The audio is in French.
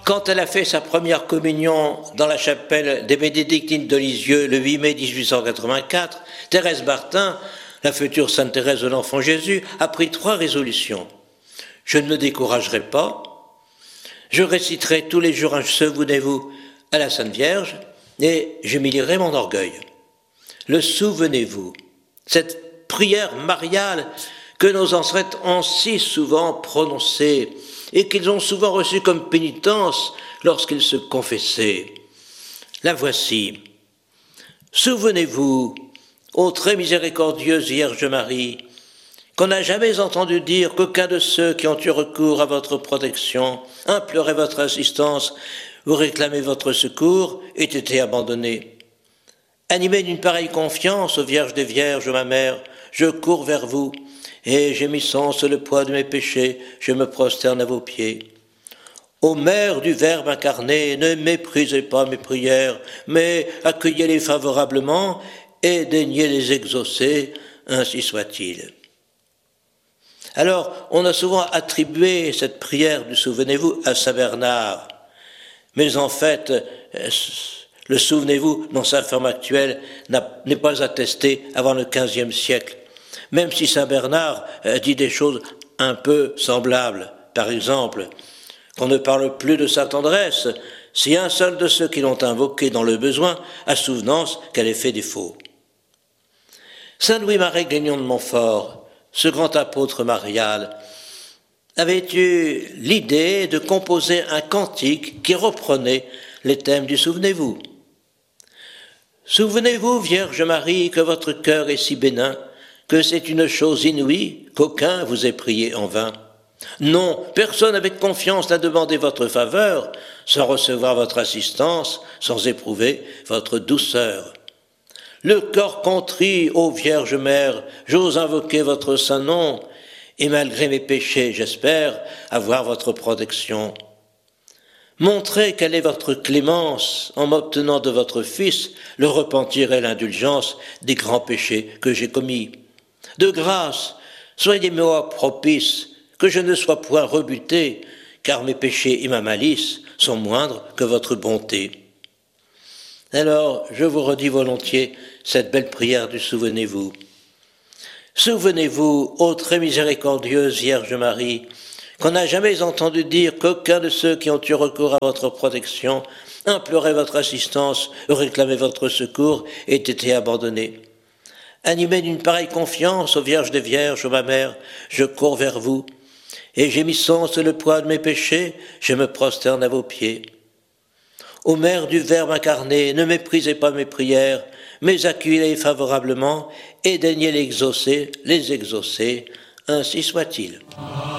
Quand elle a fait sa première communion dans la chapelle des Bénédictines de Lisieux le 8 mai 1884, Thérèse Martin, la future Sainte Thérèse de l'Enfant Jésus, a pris 3 résolutions. Je ne me découragerai pas, je réciterai tous les jours un Souvenez-vous à la Sainte Vierge et j'humilierai mon orgueil. Le Souvenez-vous, cette prière mariale que nos ancêtres ont si souvent prononcée et qu'ils ont souvent reçue comme pénitence lorsqu'ils se confessaient. La voici. Souvenez-vous, ô très miséricordieuse Vierge Marie, qu'on n'a jamais entendu dire qu'aucun de ceux qui ont eu recours à votre protection, imploré votre assistance ou réclamé votre secours ait été abandonné. Animé d'une pareille confiance, ô Vierge des Vierges, ma mère, je cours vers vous, et gémissant sous le poids de mes péchés, je me prosterne à vos pieds. Ô Mère du Verbe incarné, ne méprisez pas mes prières, mais accueillez-les favorablement et daignez les exaucer, ainsi soit-il. Alors, on a souvent attribué cette prière du Souvenez-vous à Saint Bernard, mais en fait, le Souvenez-vous, dans sa forme actuelle, n'est pas attesté avant le XVe siècle. Même si Saint Bernard dit des choses un peu semblables. Par exemple, qu'on ne parle plus de sa tendresse si un seul de ceux qui l'ont invoqué dans le besoin a souvenance qu'elle ait fait défaut. Saint Louis-Marie Grignon de Montfort, ce grand apôtre marial, avait eu l'idée de composer un cantique qui reprenait les thèmes du Souvenez-vous. Souvenez-vous, Vierge Marie, que votre cœur est si bénin, que c'est une chose inouïe qu'aucun vous ait prié en vain. Non, personne avec confiance n'a demandé votre faveur, sans recevoir votre assistance, sans éprouver votre douceur. Le corps contrit, ô Vierge Mère, j'ose invoquer votre saint nom, et malgré mes péchés, j'espère avoir votre protection. Montrez quelle est votre clémence en m'obtenant de votre Fils le repentir et l'indulgence des grands péchés que j'ai commis. De grâce, soyez-moi propice, que je ne sois point rebuté, car mes péchés et ma malice sont moindres que votre bonté. Alors, je vous redis volontiers cette belle prière du Souvenez-vous. Souvenez-vous, ô très miséricordieuse Vierge Marie, qu'on n'a jamais entendu dire qu'aucun de ceux qui ont eu recours à votre protection, imploré votre assistance ou réclamé votre secours ait été abandonné. Animé d'une pareille confiance, ô Vierge des Vierges, ô ma mère, je cours vers vous, et gémissant sous le poids de mes péchés, je me prosterne à vos pieds. Ô Mère du Verbe incarné, ne méprisez pas mes prières, mais accueillez-les favorablement et daignez les exaucer, ainsi soit-il.